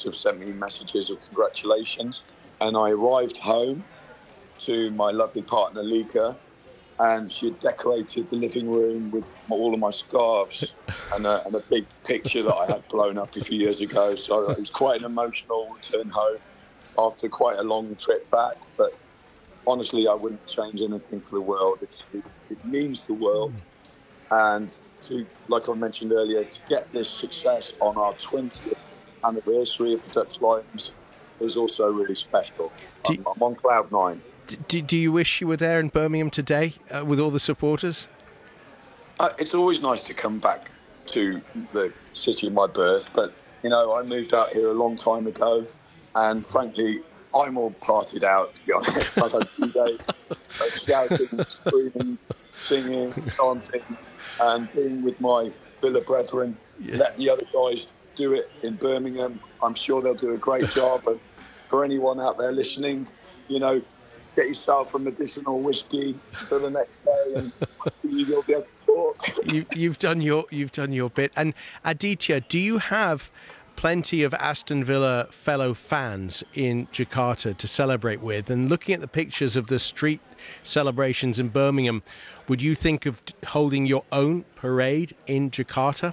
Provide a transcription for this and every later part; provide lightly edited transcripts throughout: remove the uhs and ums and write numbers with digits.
have sent me messages of congratulations. And I arrived home to my lovely partner, Lika, and she had decorated the living room with all of my scarves and a big picture that I had blown up a few years ago. So it was quite an emotional return home after quite a long trip back. But honestly, I wouldn't change anything for the world. It means the world. And to, like I mentioned earlier, to get this success on our 20th anniversary of the Dutch Lions is also really special. I'm on cloud nine. Do you wish you were there in Birmingham today with all the supporters? It's always nice to come back to the city of my birth, but, you know, I moved out here a long time ago, and frankly, I'm all partied out, to be honest. I've had 2 days of shouting, screaming, singing, chanting, and being with my Villa brethren. Yeah. Let the other guys do it in Birmingham. I'm sure they'll do a great job. And for anyone out there listening, you know, get yourself a medicinal whiskey for the next day, and you'll be able to talk. You've done your bit. And Aditya, do you have plenty of Aston Villa fellow fans in Jakarta to celebrate with? And looking at the pictures of the street celebrations in Birmingham, would you think of holding your own parade in Jakarta?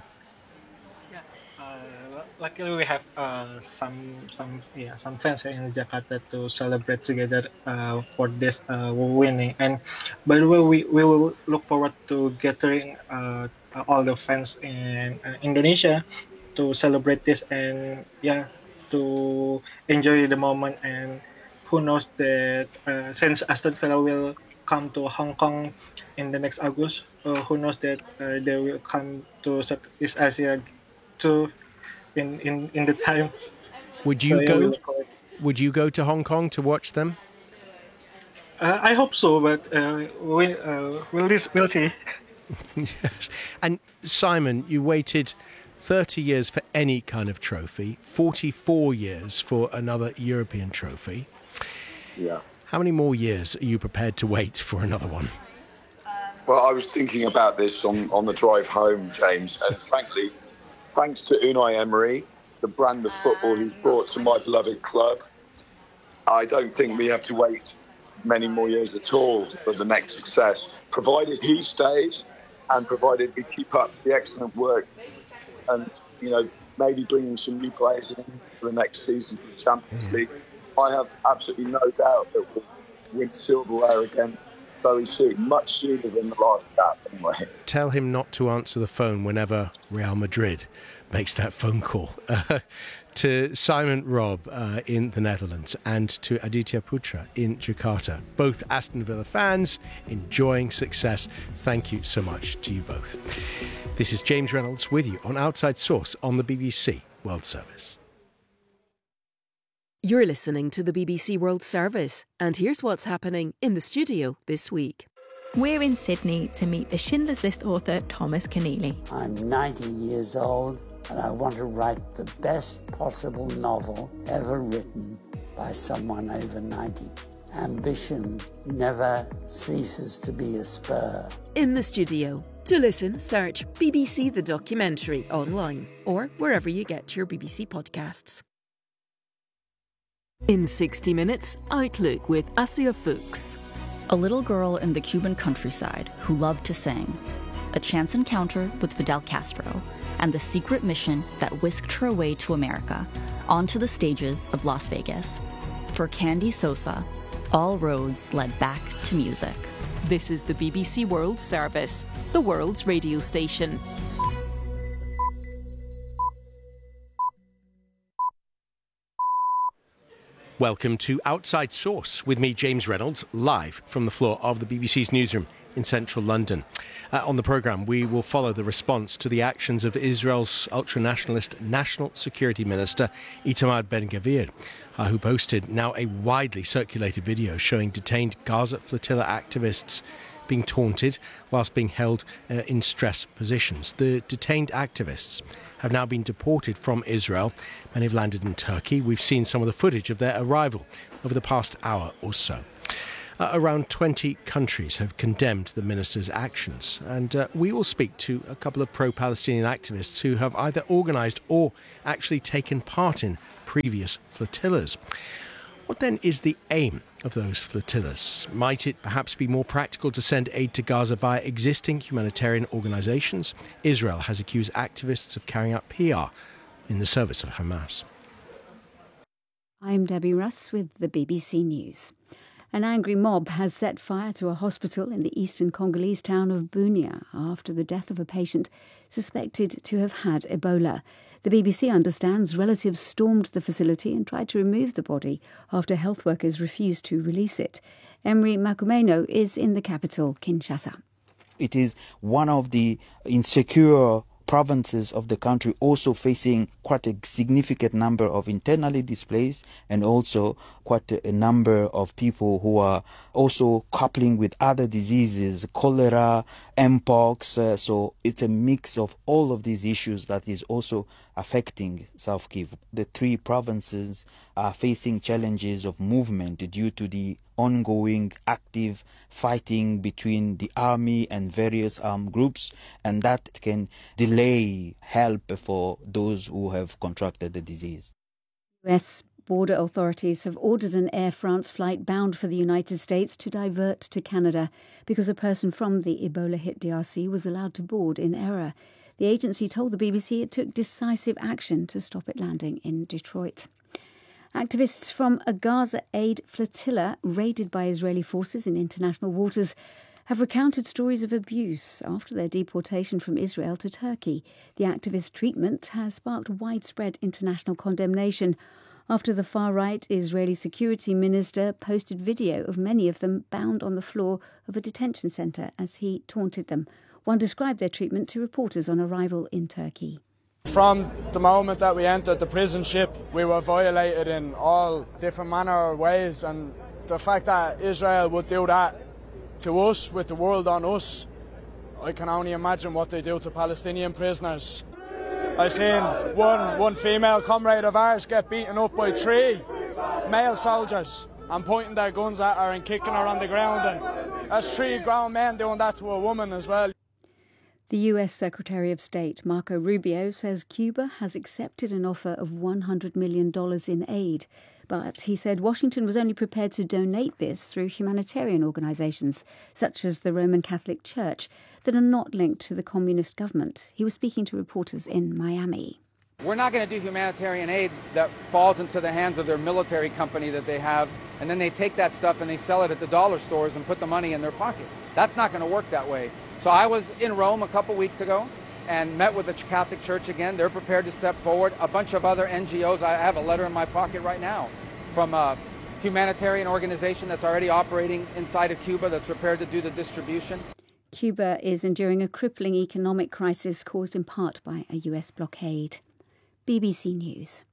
Luckily, we have some fans in Jakarta to celebrate together for this winning. And by the way, we will look forward to gathering all the fans in Indonesia to celebrate this and to enjoy the moment. And who knows that since Aston Villa will come to Hong Kong in the next August, who knows that they will come to Southeast Asia too. In the time. Would you go? Would you go to Hong Kong to watch them? I hope so, but we'll see. Yes. And Simon, you waited 30 years for any kind of trophy, 44 years for another European trophy. Yeah. How many more years are you prepared to wait for another one? Well, I was thinking about this on the drive home, James, and frankly, thanks to Unai Emery, the brand of football he's brought to my beloved club, I don't think we have to wait many more years at all for the next success, provided he stays and provided we keep up the excellent work and, you know, maybe bringing some new players in for the next season for the Champions League. I have absolutely no doubt that we'll win silverware again very soon, much sooner than the last gap anyway. Tell him not to answer the phone whenever Real Madrid makes that phone call. To Simon Robb in the Netherlands and to Aditya Putra in Jakarta, both Aston Villa fans enjoying success. Thank you so much to you both. This is James Reynolds with you on Outside Source on the BBC World Service. You're listening to the BBC World Service, and here's what's happening in the studio this week. We're in Sydney to meet the Schindler's List author Thomas Keneally. I'm 90 years old and I want to write the best possible novel ever written by someone over 90. Ambition never ceases to be a spur. In the studio. To listen, search BBC The Documentary online or wherever you get your BBC podcasts. In 60 Minutes, Outlook with Asia Fuchs. A little girl in the Cuban countryside who loved to sing. A chance encounter with Fidel Castro and the secret mission that whisked her away to America, onto the stages of Las Vegas. For Candy Sosa, all roads led back to music. This is the BBC World Service, the world's radio station. Welcome to Outside Source with me, James Reynolds, live from the floor of the BBC's newsroom in central London. On the programme, we will follow the response to the actions of Israel's ultra-nationalist National Security Minister Itamar Ben-Gvir, who posted now a widely circulated video showing detained Gaza flotilla activists being taunted whilst being held in stress positions. The detained activists have now been deported from Israel. Many have landed in Turkey. We've seen some of the footage of their arrival over the past hour or so. Around 20 countries have condemned the minister's actions, and we will speak to a couple of pro-Palestinian activists who have either organised or actually taken part in previous flotillas. What then is the aim of those flotillas? Might it perhaps be more practical to send aid to Gaza via existing humanitarian organisations? Israel has accused activists of carrying out PR in the service of Hamas. I'm Debbie Russ with the BBC News. An angry mob has set fire to a hospital in the eastern Congolese town of Bunia after the death of a patient suspected to have had Ebola. The BBC understands relatives stormed the facility and tried to remove the body after health workers refused to release it. Emery Makumeno is in the capital, Kinshasa. It is one of the insecure provinces of the country, also facing quite a significant number of internally displaced and also quite a number of people who are also coupling with other diseases, cholera, mpox. So it's a mix of all of these issues that is also affecting South Kivu. The three provinces are facing challenges of movement due to the ongoing active fighting between the army and various armed groups, and that can delay help for those who have contracted the disease. US border authorities have ordered an Air France flight bound for the United States to divert to Canada because a person from the Ebola-hit DRC was allowed to board in error. The agency told the BBC it took decisive action to stop it landing in Detroit. Activists from a Gaza aid flotilla raided by Israeli forces in international waters have recounted stories of abuse after their deportation from Israel to Turkey. The activist treatment has sparked widespread international condemnation after the far-right Israeli security minister posted video of many of them bound on the floor of a detention centre as he taunted them. One described their treatment to reporters on arrival in Turkey. From the moment that we entered the prison ship, we were violated in all different manner of ways, and the fact that Israel would do that to us, with the world on us, I can only imagine what they do to Palestinian prisoners. I seen one female comrade of ours get beaten up by 3 male soldiers and pointing their guns at her and kicking her on the ground, and that's 3 grown men doing that to a woman as well. The US Secretary of State, Marco Rubio, says Cuba has accepted an offer of $100 million in aid. But he said Washington was only prepared to donate this through humanitarian organisations, such as the Roman Catholic Church, that are not linked to the communist government. He was speaking to reporters in Miami. We're not going to do humanitarian aid that falls into the hands of their military company that they have, and then they take that stuff and they sell it at the dollar stores and put the money in their pocket. That's not going to work that way. So I was in Rome a couple weeks ago and met with the Catholic Church again. They're prepared to step forward. A bunch of other NGOs. I have a letter in my pocket right now from a humanitarian organization that's already operating inside of Cuba that's prepared to do the distribution. Cuba is enduring a crippling economic crisis caused in part by a US blockade. BBC News.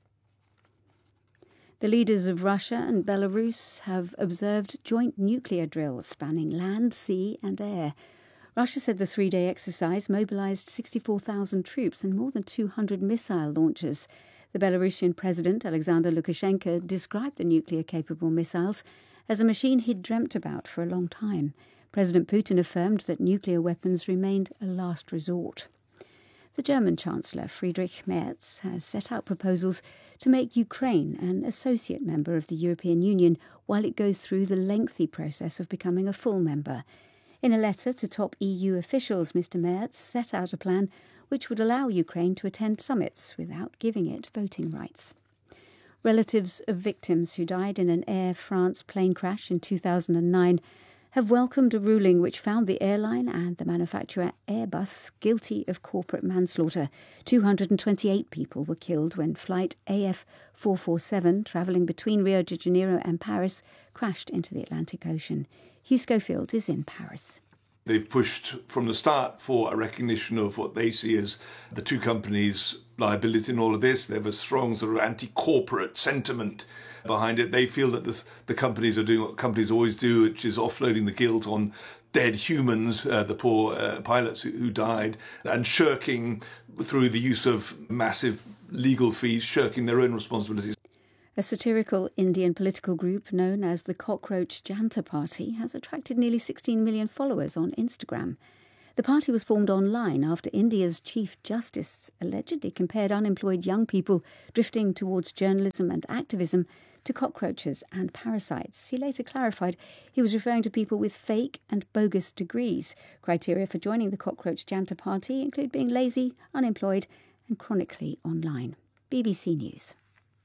The leaders of Russia and Belarus have observed joint nuclear drills spanning land, sea and air. Russia said the 3-day exercise mobilised 64,000 troops and more than 200 missile launchers. The Belarusian president, Alexander Lukashenko, described the nuclear-capable missiles as a machine he'd dreamt about for a long time. President Putin affirmed that nuclear weapons remained a last resort. The German Chancellor, Friedrich Merz, has set out proposals to make Ukraine an associate member of the European Union while it goes through the lengthy process of becoming a full member. In a letter to top EU officials, Mr. Merz set out a plan which would allow Ukraine to attend summits without giving it voting rights. Relatives of victims who died in an Air France plane crash in 2009 have welcomed a ruling which found the airline and the manufacturer Airbus guilty of corporate manslaughter. 228 people were killed when flight AF447, travelling between Rio de Janeiro and Paris, crashed into the Atlantic Ocean. Hugh Schofield is in Paris. They've pushed from the start for a recognition of what they see as the two companies' liability in all of this. They have a strong sort of anti-corporate sentiment behind it. They feel that the companies are doing what companies always do, which is offloading the guilt on dead humans, the poor pilots who died, and shirking through the use of massive legal fees, shirking their own responsibilities. A satirical Indian political group known as the Cockroach Janta Party has attracted nearly 16 million followers on Instagram. The party was formed online after India's Chief Justice allegedly compared unemployed young people drifting towards journalism and activism to cockroaches and parasites. He later clarified he was referring to people with fake and bogus degrees. Criteria for joining the Cockroach Janta Party include being lazy, unemployed and chronically online. BBC News.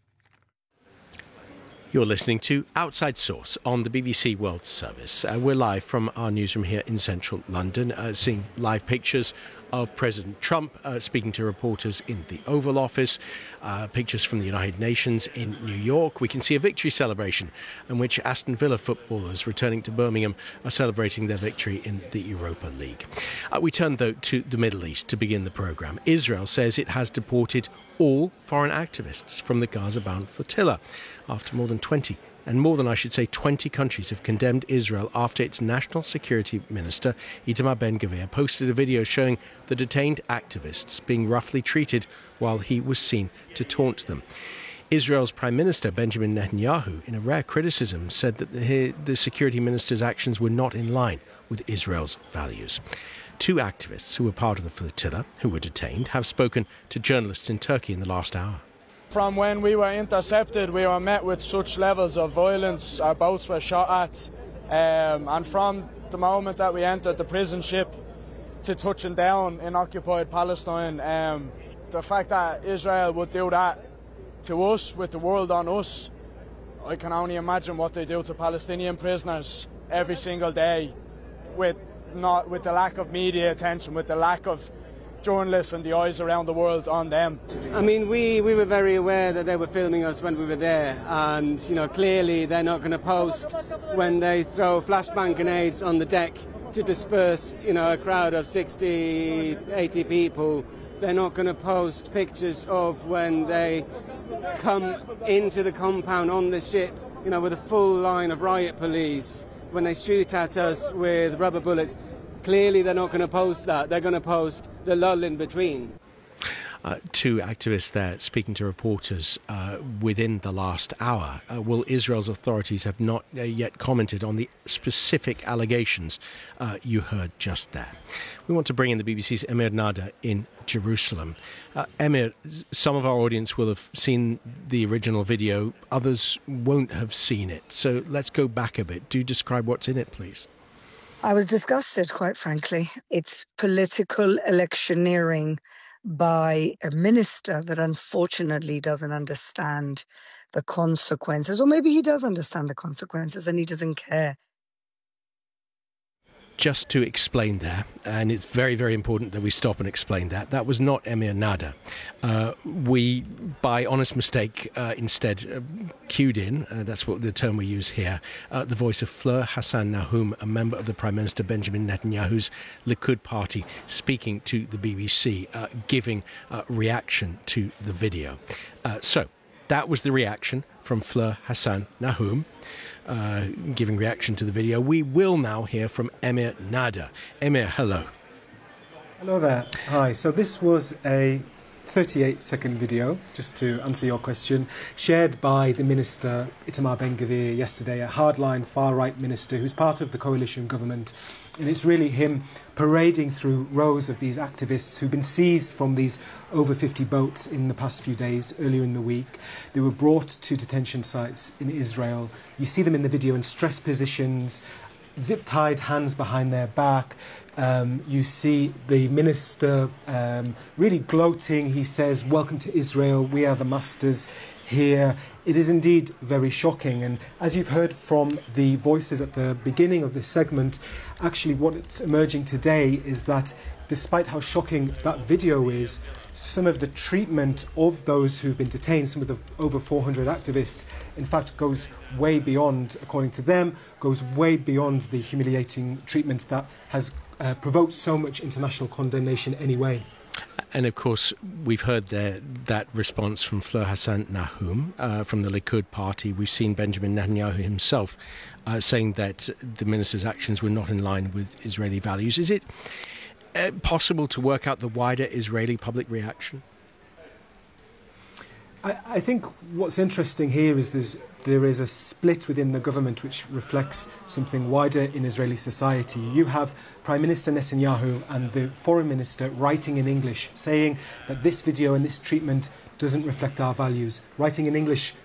You're listening to Outside Source on the BBC World Service. We're live from our newsroom here in central London, seeing live pictures of President Trump speaking to reporters in the Oval Office, pictures from the United Nations in New York. We can see a victory celebration in which Aston Villa footballers returning to Birmingham are celebrating their victory in the Europa League. We turn, though, to the Middle East to begin the programme. Israel says it has deported all foreign activists from the Gaza-bound flotilla after more than 20 countries have condemned Israel after its National Security Minister, Itamar Ben-Gvir, posted a video showing the detained activists being roughly treated while he was seen to taunt them. Israel's Prime Minister, Benjamin Netanyahu, in a rare criticism, said that the security minister's actions were not in line with Israel's values. Two activists who were part of the flotilla, who were detained, have spoken to journalists in Turkey in the last hour. From when we were intercepted, we were met with such levels of violence. Our boats were shot at. And from the moment that we entered the prison ship to touching down in occupied Palestine, the fact that Israel would do that to us, with the world on us, I can only imagine what they do to Palestinian prisoners every single day, with the lack of media attention, with the lack of journalists and the eyes around the world on them. I mean, we were very aware that they were filming us when we were there, and clearly they're not going to post when they throw flashbang grenades on the deck to disperse a crowd of 60, 80 people. They're not going to post pictures of when they come into the compound on the ship, with a full line of riot police, when they shoot at us with rubber bullets. Clearly they're not going to post that. They're going to post the lull in between. Two activists there speaking to reporters within the last hour. Will Israel's authorities have not yet commented on the specific allegations you heard just there? We want to bring in the BBC's Emir Nada in Jerusalem. Emir, some of our audience will have seen the original video. Others won't have seen it. So let's go back a bit. Do describe what's in it, please. I was disgusted, quite frankly. It's political electioneering by a minister that unfortunately doesn't understand the consequences. Or maybe he does understand the consequences and he doesn't care. Just to explain that, and it's very, very important that we stop and explain that was not Emir Nada. We, by honest mistake, instead cued in, that's what the term we use here, the voice of Fleur Hassan Nahum, a member of the Prime Minister Benjamin Netanyahu's Likud party, speaking to the BBC, giving reaction to the video. So that was the reaction from Fleur Hassan Nahum, giving reaction to the video. We will now hear from Emir Nada. Emir, hello. Hello there. Hi. So this was a 38-second video, just to answer your question, shared by the Minister Itamar Ben-Gvir yesterday, a hardline far-right minister who's part of the coalition government. And it's really him parading through rows of these activists who've been seized from these over 50 boats in the past few days, earlier in the week. They were brought to detention sites in Israel. You see them in the video in stress positions, zip-tied hands behind their back. You see the minister really gloating. He says, "Welcome to Israel, we are the masters here." It is indeed very shocking, and as you've heard from the voices at the beginning of this segment, actually what's emerging today is that despite how shocking that video is, some of the treatment of those who've been detained, some of the over 400 activists, in fact goes way beyond, according to them, goes way beyond the humiliating treatment that has provoked so much international condemnation anyway. And of course, we've heard that response from Fleur Hassan Nahum from the Likud party. We've seen Benjamin Netanyahu himself saying that the minister's actions were not in line with Israeli values. Is it possible to work out the wider Israeli public reaction? I think what's interesting here is there's there is a split within the government which reflects something wider in Israeli society. You have Prime Minister Netanyahu and the Foreign Minister writing in English, saying that this video and this treatment doesn't reflect our values, writing in English